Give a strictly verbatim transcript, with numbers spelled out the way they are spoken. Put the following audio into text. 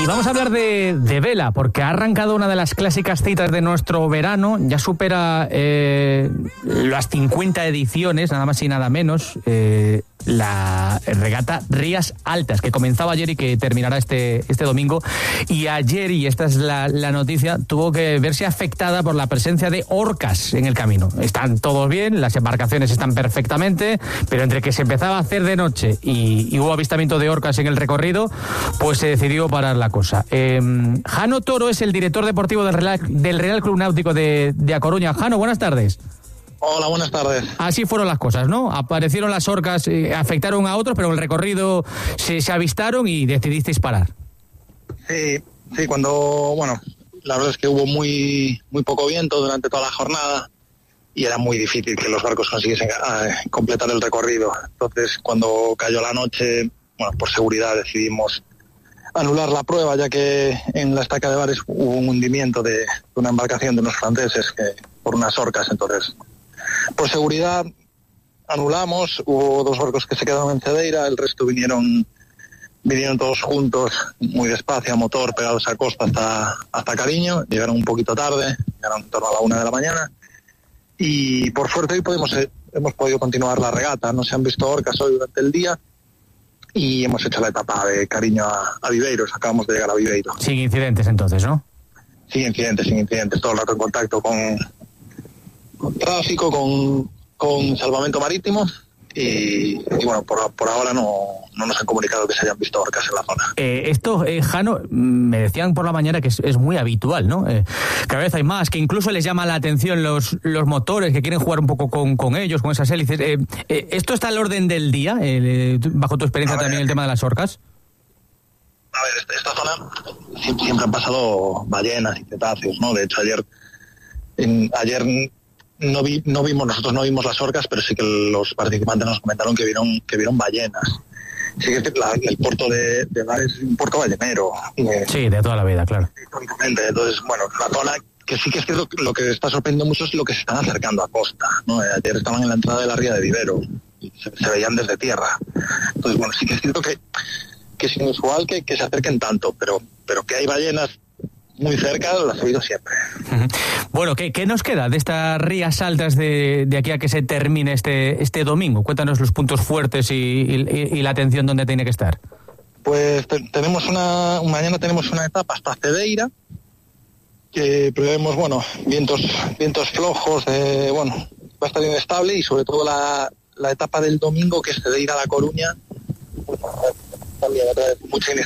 Y vamos a hablar de, de vela, porque ha arrancado una de las clásicas citas de nuestro verano. Ya supera eh, las cincuenta ediciones, nada más y nada menos, eh, la regata Rías Altas, que comenzaba ayer y que terminará este, este domingo. Y ayer, y esta es la, la noticia, tuvo que verse afectada por la presencia de orcas en el camino. Están todos bien, las embarcaciones están perfectamente, pero entre que se empezaba a hacer de noche y, y hubo avistamiento de orcas en el recorrido, pues se decidió parar la cosa. Eh, Jano Toro es el director deportivo del Real, del Real Club Náutico de, de A Coruña. Jano, buenas tardes. Hola, buenas tardes. Así fueron las cosas, ¿no? Aparecieron las orcas, eh, afectaron a otros, pero en el recorrido se, se avistaron y decidisteis parar. Sí, sí, cuando, bueno, la verdad es que hubo muy, muy poco viento durante toda la jornada y era muy difícil que los barcos consiguiesen uh, completar el recorrido. Entonces, cuando cayó la noche, bueno, por seguridad decidimos anular la prueba, ya que en la estaca de Bares hubo un hundimiento de, de una embarcación de unos franceses que, por unas orcas. Entonces, por seguridad anulamos. Hubo dos barcos que se quedaron en Cedeira, el resto vinieron vinieron todos juntos, muy despacio, a motor, pegados a costa hasta, hasta Cariño. Llegaron un poquito tarde, llegaron en torno a la una de la mañana, y por suerte hoy podemos, eh, hemos podido continuar la regata. No se han visto orcas hoy durante el día y hemos hecho la etapa de Cariño a, a Viveiros. Acabamos de llegar a Viveiro. Sin incidentes entonces, ¿no? Sin incidentes, sin incidentes, todo el rato en contacto con, con tráfico, con, con salvamento marítimo. Y, y bueno, por, por ahora no, no nos han comunicado que se hayan visto orcas en la zona. Eh, esto, eh, Jano, me decían por la mañana que es, es muy habitual, ¿no? Eh, cada vez hay más, que incluso les llama la atención los, los motores, que quieren jugar un poco con, con ellos, con esas hélices. Eh, eh, ¿Esto está al orden del día, eh, bajo tu experiencia ver, también, el tema de las orcas? A ver, esta, esta zona siempre, siempre han pasado ballenas y cetáceos, ¿no? De hecho, ayer... En, ayer No, vi, no vimos, nosotros no vimos las orcas, pero sí que los participantes nos comentaron que vieron que vieron ballenas. Sí que la, el puerto de, de Bares es un puerto ballenero. Eh, sí, de toda la vida, claro. Entonces, bueno, la zona que sí que es cierto, lo que está sorprendiendo mucho es lo que se están acercando a costa, ¿no? Eh, ayer estaban en la entrada de la ría de Vivero y se, se veían desde tierra. Entonces, bueno, sí que es cierto que, que es inusual que, que se acerquen tanto, pero, pero que hay ballenas muy cerca, las he oído siempre. Bueno, ¿qué, qué nos queda de estas Rías Altas de, de aquí a que se termine este, este domingo? Cuéntanos los puntos fuertes y, y, y la atención donde tiene que estar. Pues te, tenemos una, mañana tenemos una etapa hasta Cedeira, que prevemos, bueno, vientos, vientos flojos, eh, bueno, va a estar inestable, y sobre todo la, la etapa del domingo, que es Cedeira a La Coruña, también mucha inestabilidad.